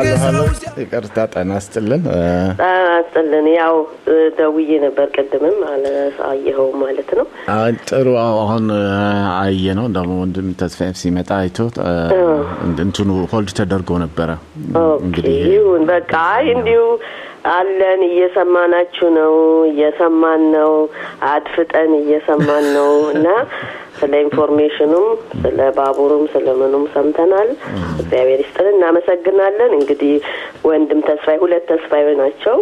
ሃሎ ይቅርታ ጣናስጥልን ያው ደውዬ ነበር ቀደምም አለሳየው ማለት ነው ጥሩ አሁን አየነው እንደው ወንድም ተስፋዬ ሲመጣ አይቶ እንትኑ ሆልድ ተደርጎ ነበር እንግዲህ ይሁን በቃ እንዲሁ አለን እየሰማናችሁ ነው እየሰማን ነው አድፍጠን እየሰማን ነውና ስለ ኢንፎርሜሽኑም ስለ ባቡሩም ስለምኑም ሰምተናል እግዚአብሔር ይስጥልን እናመሰግናለን እንግዲህ ወንድም ተስፋዬ ሁለት ተስፋዬ ናቸው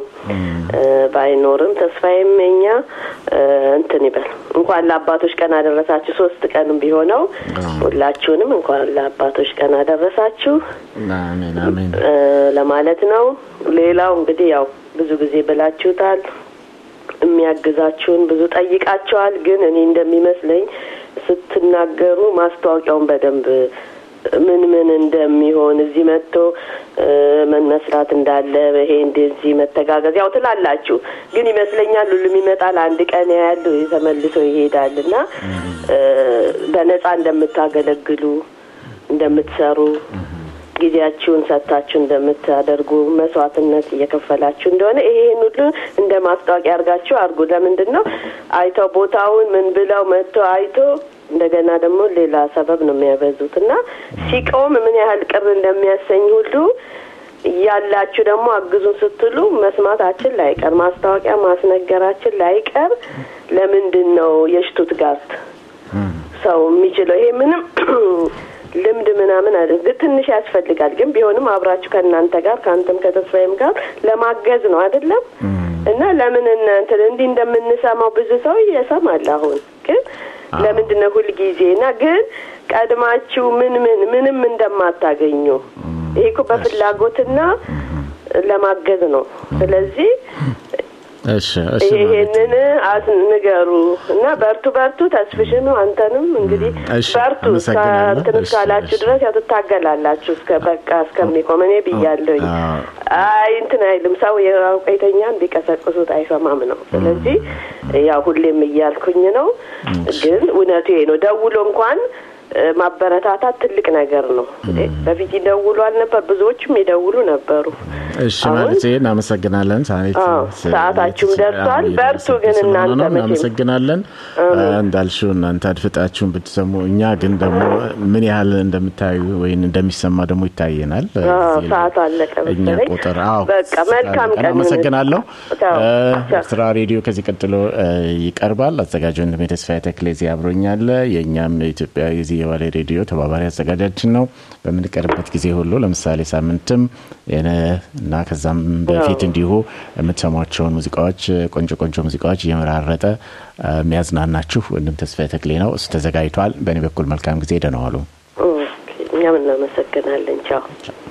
ባይኖርም ተስፋዬምኛ እንትን ይበል እንኳን ለአባቶች ቀን አደረሳችሁ 3 ቀንም ቢሆነው ሁላችሁንም እንኳን ለአባቶች ቀን አደረሳችሁ አሜን አሜን ለማለት ነው ሌላው እንግዲህ ያው ብዙ ጊዜ ብላችሁታል የሚያግዛችሁን ብዙ ጠይቃችኋል ግን እኔ እንደሚመስለኝ ስትናገሩ ማስተዋቂያውን በደንብ ምን እንደሚሆን እዚህ መጥቶ መስራት እንዳለ ይሄ እንደዚህ መተጋገዝ ያው ትላላችሁ ግን ይመስለኛል ሁሉም ይመጣል አንድ ቀን ያያሉ ተመልሶ ይሄዳልና በነፃ እንደምታገለግሉ እንደምትሰሩ ጊዜያችሁን ሰጣችሁ እንደምታደርጉ መስዋዕትነት እየከፈላችሁ እንደሆነ ይሄን ሁሉ እንደማስተዋቂያ አርጋችሁ አርጉ ለምንድነው አይተው ቦታውን ምን ብለው መጥቶ አይቶ እንደገና ደግሞ ሌላ ሰበብ ነው የሚያበዙትና ሲቆም ምን ያህል ቅር እንደሚያሰኝ ሁሉ ያላችሁ ደግሞ አግዙን ስትሉ መስማታችን ላይቀር ማስተዋቂያ ማስነገራችን ላይቀር ለምንድነው የሽቱትጋርት ሰው የሚችለው ይሄ ምንም ልምድ ምናምን አይደል ትንሽ ያስፈልጋል ግን ቢሆንም አብራችሁ ከናንተ ጋር ካንተም ከተስፋዬም ጋር ለማገዝ ነው አይደለም እና ለምን እናንተ እንዲህ እንደምንሰማው ብዙ ሰው ይሰማል አሁን ግን ለምንድነው ሁሉ ጊዜና ግን ቀድማችሁ ምንም እንደማታገኙ ይሄ እኮ በፍላጎትና ለማገዝ ነው ስለዚህ እሺ ይሄንን አስንገሩ እና በርቱ ተስፍሽም አንተንም እንግዲህ በርቱ ተንሳላችሁ ድረስ ያተታገላላችሁ እስከሚቆም እኔ ብያለሁ አይ እንትን አይልም ሰው የራውቀይተኛን ቢቀሰቅሱት አይሰማም ነው ስለዚህ ያው ሁሌም እያልኩኝ ነው ግን እውነቱ ይሄ ነው ደውሎ እንኳን ማበረታታት ትልቅ ነገር ነው በፊት ይደውሏል ነበር ብዙዎችም ይደውሉ ነበሩ እሺ ማለት እናመሰግናለን ሰዓታችሁም ደርሷል በርቱ ግን እናንተ እናመሰግናለን እንዳልሽው እናንተ አድፍጣችሁን ብትሰሙ እኛ ግን ደግሞ ምን ያህል እንደምታዩ ወይ እንደሚሰማ ደግሞ ይታየናል ሰዓት አለቀ እኛ ቁጥር በቃ መልካም ቀን እናመሰግናለሁ ስራ ሬዲዮ ከዚህ ቀጥሎ ይቀርባል አዘጋጁ ወንድም ተስፋዬ ተክሌዚ አብሮኛል የኛም ኢትዮጵያ የዚህ የዋለ ሬዲዮ ተባባሪ አዘጋጃችን ነው በመንቀርበት ጊዜ ሁሉ ለምሳሌ ሳምንትም እና ከዛም በፊት እንዲሁ የምትሰማቸውን ሙዚቃዎች ቆንጆ ሙዚቃዎች እየመራረጠ የሚያዝናናችሁ ወንድም ተስፋዬ ተክሌ ነው እሱ ተዘጋጅቷል በእኔ በኩል መልካም ጊዜ ደህና ዋሉ እኛም እናመሰግናለን ቻው